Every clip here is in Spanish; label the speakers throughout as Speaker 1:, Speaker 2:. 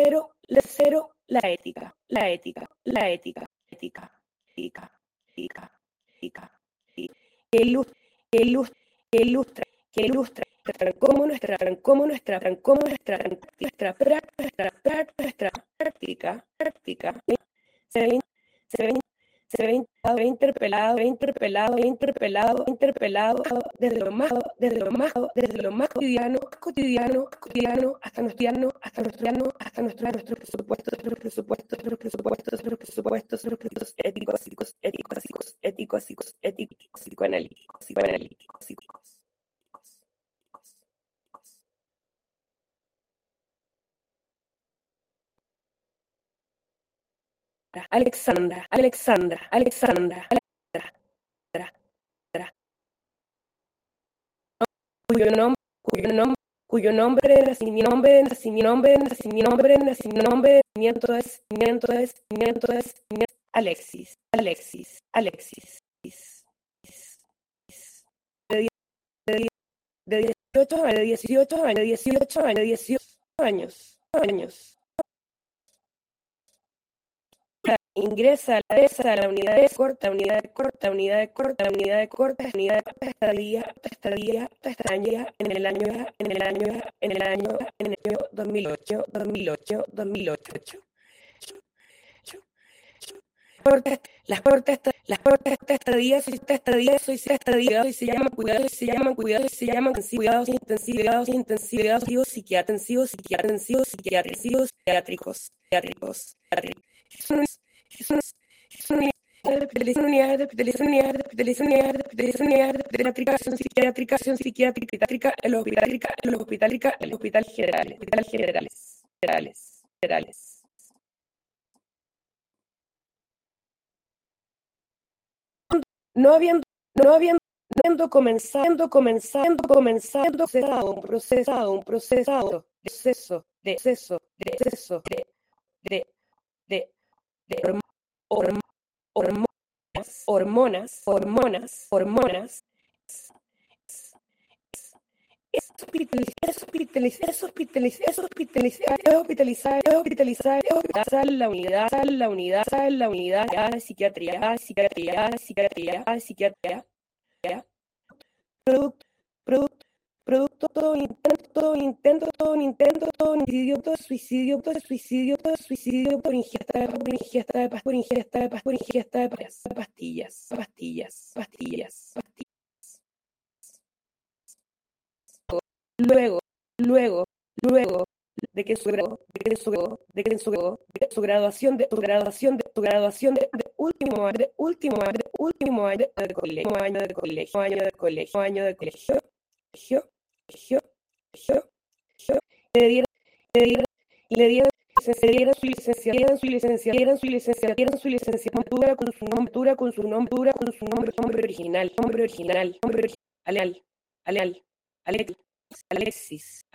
Speaker 1: la ética, que ilustra nuestra práctica se ve interpelado desde lo más cotidiano hasta nuestros presupuestos éticos, psicoanalíticos. Alexandra, cuyo nombre de nacimiento es Alexis. De 18 años. Ingresa a la unidad de corta, estadía en el año 2008. Las cortas estadías hoy se llaman cuidados intensivos psiquiátricos. Es una unidad de psiquiátrica en los hospitales generales. No habiendo comenzado un proceso de hormonas, es hospitalizar la unidad de psiquiatría, producto todo intento, suicidio por ingesta de pastillas. Luego de que en su graduación de último año de colegio, le dieron su licenciatura con su nombre original, Alexis,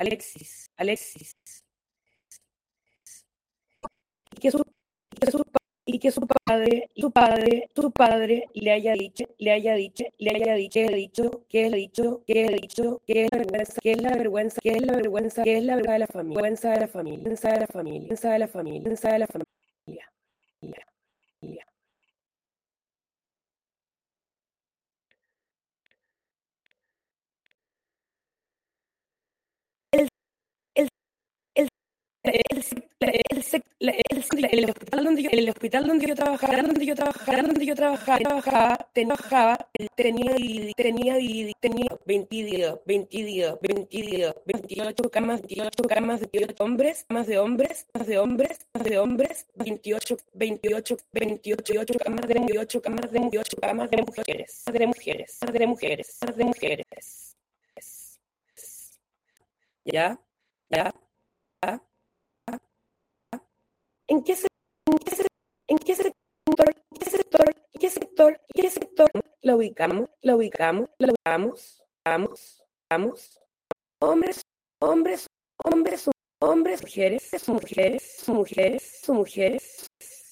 Speaker 1: y que su padre le haya dicho que es la vergüenza de la familia. El hospital donde yo trabajaba, tenía 28 camas, 28 hombres, más de hombres, 28 camas de mujeres. ¿Ya? ¿En qué sector la ubicamos? Hombres, mujeres.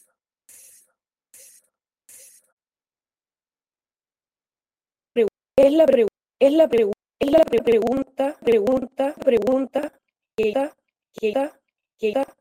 Speaker 1: Es la pregunta que